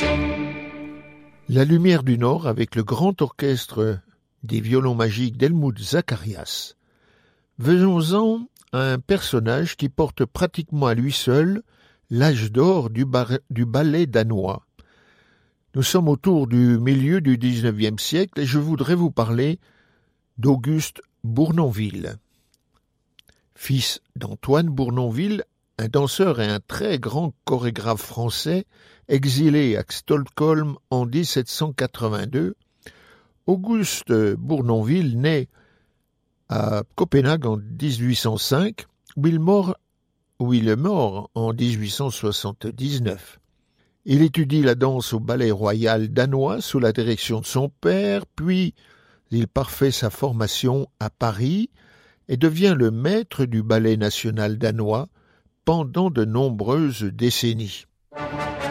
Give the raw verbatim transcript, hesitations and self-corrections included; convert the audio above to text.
La Lumière du Nord avec le grand orchestre des violons magiques d'Helmut Zacharias. Venons-en à un personnage qui porte pratiquement à lui seul l'âge d'or du, bar- du ballet danois. Nous sommes autour du milieu du dix-neuvième siècle et je voudrais vous parler d'Auguste Bournonville. Fils d'Antoine Bournonville, un danseur et un très grand chorégraphe français, exilé à Stockholm en dix-sept cent quatre-vingt-deux, Auguste Bournonville naît à Copenhague en dix-huit cent cinq, où il, mort, où il est mort en dix-huit cent soixante-dix-neuf. Il étudie la danse au Ballet Royal danois sous la direction de son père, puis il parfait sa formation à Paris et devient le maître du Ballet national danois pendant de nombreuses décennies.